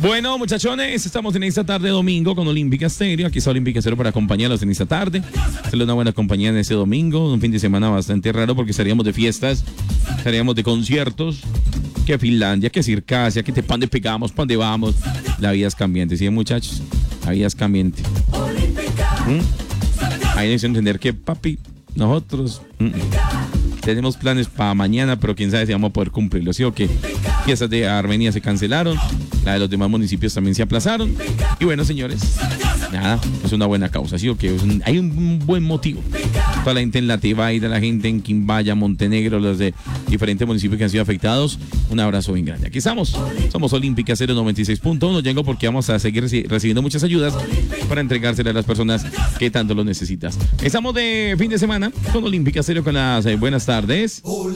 Bueno, muchachones, estamos en esta tarde domingo con Olímpica Stereo. Aquí está Olímpica Stereo para acompañarlos en esta tarde. Hacerle una buena compañía en este domingo. Un fin de semana bastante raro porque estaríamos de fiestas, estaríamos de conciertos. Que Finlandia, que Circasia, que pan de pegamos, pan de vamos. La vida es cambiante, ¿sí, muchachos? La vida es cambiante. Hay que entender que, papi, nosotros tenemos planes para mañana, pero quién sabe si vamos a poder cumplirlo, ¿sí o qué? Fiestas de Armenia se cancelaron, la de los demás municipios también se aplazaron. Y bueno, señores, nada, es una buena causa, ¿sí o qué? Hay un buen motivo. Toda la gente en La Tebaida, la gente en Quimbaya, Montenegro, los de diferentes municipios que han sido afectados, un abrazo bien grande. Aquí estamos, somos Olímpica 096.1, Yengo, porque vamos a seguir recibiendo muchas ayudas para entregársela a las personas que tanto lo necesitas. Estamos de fin de semana con Olímpica 0 con las buenas tardes.